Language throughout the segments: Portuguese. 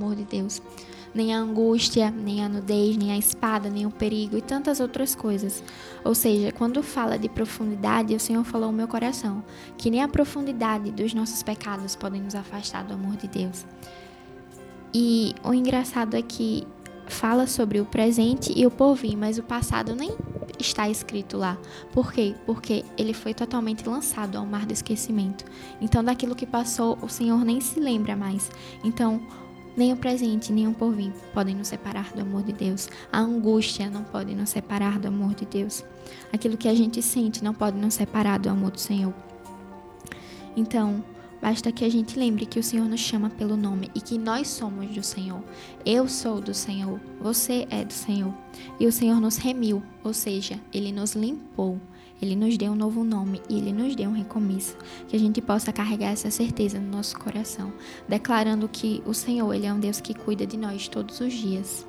amor de Deus. Nem a angústia, nem a nudez, nem a espada, nem o perigo e tantas outras coisas. Ou seja, quando fala de profundidade, o Senhor falou ao meu coração que nem a profundidade dos nossos pecados podem nos afastar do amor de Deus. E o engraçado é que fala sobre o presente e o porvir, mas o passado nem está escrito lá. Por quê? Porque ele foi totalmente lançado ao mar do esquecimento. Então, daquilo que passou, o Senhor nem se lembra mais. Então, nem o presente, nem o porvir podem nos separar do amor de Deus. A angústia não pode nos separar do amor de Deus. Aquilo que a gente sente não pode nos separar do amor do Senhor. Então, basta que a gente lembre que o Senhor nos chama pelo nome e que nós somos do Senhor. Eu sou do Senhor, você é do Senhor. E o Senhor nos remiu, ou seja, Ele nos limpou. Ele nos deu um novo nome e Ele nos deu um recomeço. Que a gente possa carregar essa certeza no nosso coração, declarando que o Senhor, Ele é um Deus que cuida de nós todos os dias.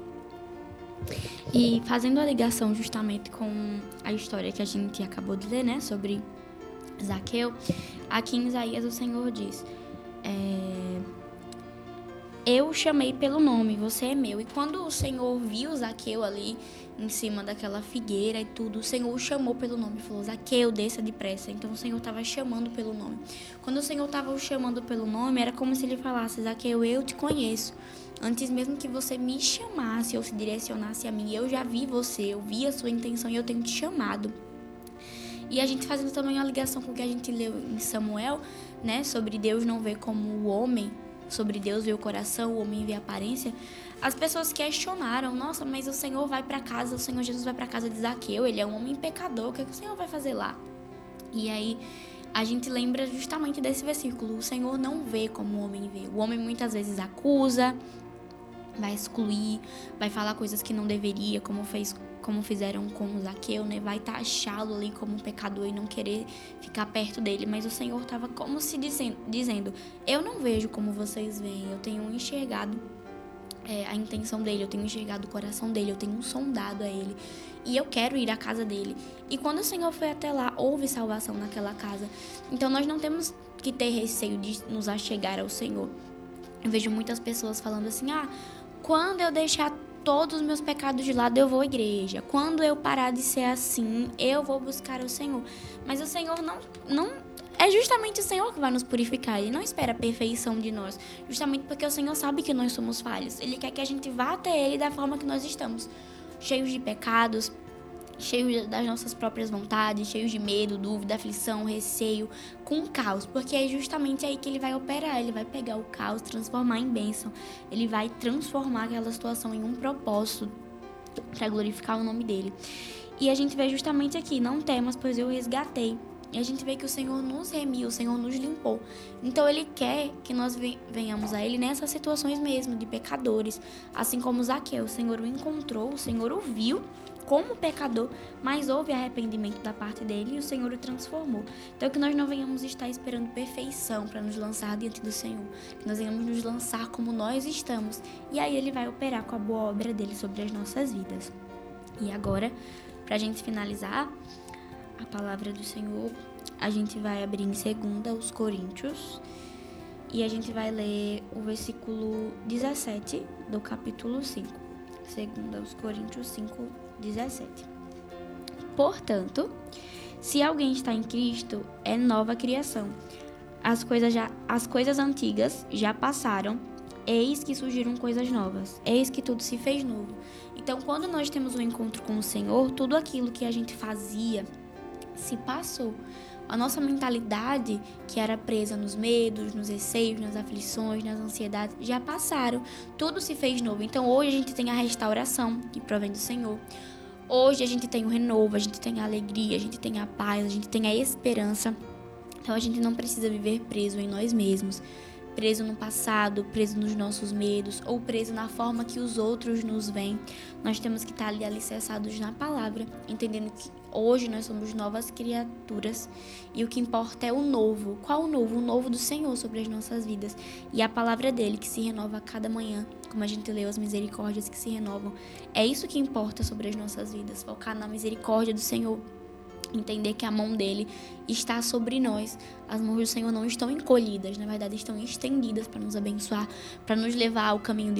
E fazendo a ligação justamente com a história que a gente acabou de ler, né, sobre Zaqueu, aqui em Isaías o Senhor diz: eu o chamei pelo nome, você é meu. E quando o Senhor viu Zaqueu ali em cima daquela figueira e tudo, o Senhor o chamou pelo nome, falou: Zaqueu, desça depressa. Então o Senhor estava chamando pelo nome. Quando o Senhor estava o chamando pelo nome, era como se ele falasse: Zaqueu, eu te conheço. Antes mesmo que você me chamasse ou se direcionasse a mim, eu já vi você, eu vi a sua intenção e eu tenho te chamado. E a gente fazendo também uma ligação com o que a gente leu em Samuel, né, sobre Deus não ver como o homem, sobre Deus ver o coração, o homem ver a aparência. As pessoas questionaram: nossa, mas o Senhor vai para casa, o Senhor Jesus vai para casa de Zaqueu, ele é um homem pecador, o que o Senhor vai fazer lá? E aí a gente lembra justamente desse versículo: o Senhor não vê como o homem vê. O homem muitas vezes acusa, vai excluir, vai falar coisas que não deveria, como fizeram com o Zaqueu, né? Vai taxá-lo ali como um pecador e não querer ficar perto dele. Mas o Senhor estava como se dizendo: eu não vejo como vocês veem, eu tenho enxergado a intenção dele, eu tenho enxergado o coração dele, eu tenho sondado a ele e eu quero ir à casa dele. E quando o Senhor foi até lá, houve salvação naquela casa. Então nós não temos que ter receio de nos achegar ao Senhor. Eu vejo muitas pessoas falando assim: quando eu deixar todos os meus pecados de lado, eu vou à igreja. Quando eu parar de ser assim, eu vou buscar o Senhor. Mas o Senhor não é justamente o Senhor que vai nos purificar. Ele não espera a perfeição de nós, justamente porque o Senhor sabe que nós somos falhos. Ele quer que a gente vá até Ele da forma que nós estamos, cheios de pecados, cheios das nossas próprias vontades, cheios de medo, dúvida, aflição, receio, com caos, porque é justamente aí que ele vai operar. Ele vai pegar o caos, transformar em bênção, ele vai transformar aquela situação em um propósito para glorificar o nome dele. E a gente vê justamente aqui: não temas, pois eu resgatei. E a gente vê que o Senhor nos remiu, o Senhor nos limpou. Então Ele quer que nós venhamos a Ele nessas situações mesmo, de pecadores. Assim como Zaqueu, o Senhor o encontrou, o Senhor o viu como pecador, mas houve arrependimento da parte dele e o Senhor o transformou. Então que nós não venhamos estar esperando perfeição para nos lançar diante do Senhor, que nós venhamos nos lançar como nós estamos, e aí Ele vai operar com a boa obra dele sobre as nossas vidas. E agora, para a gente finalizar a palavra do Senhor, a gente vai abrir em 2 Coríntios e a gente vai ler o versículo 17 do capítulo 5. 2 Coríntios 5, 17. Portanto, se alguém está em Cristo, é nova criação. As coisas antigas já passaram, eis que surgiram coisas novas, eis que tudo se fez novo. Então, quando nós temos um encontro com o Senhor, tudo aquilo que a gente fazia se passou. A nossa mentalidade, que era presa nos medos, nos receios, nas aflições, nas ansiedades, já passaram. Tudo se fez novo. Então hoje a gente tem a restauração que provém do Senhor. Hoje a gente tem o renovo, a gente tem a alegria, a gente tem a paz, a gente tem a esperança. Então a gente não precisa viver preso em nós mesmos, preso no passado, preso nos nossos medos ou preso na forma que os outros nos veem. Nós temos que estar ali alicerçados na palavra, entendendo que hoje nós somos novas criaturas e o que importa é o novo. Qual o novo? O novo do Senhor sobre as nossas vidas. E a palavra dele que se renova a cada manhã, como a gente leu, as misericórdias que se renovam. É isso que importa sobre as nossas vidas, focar na misericórdia do Senhor. Entender que a mão dele está sobre nós. As mãos do Senhor não estão encolhidas, na verdade estão estendidas para nos abençoar, para nos levar ao caminho de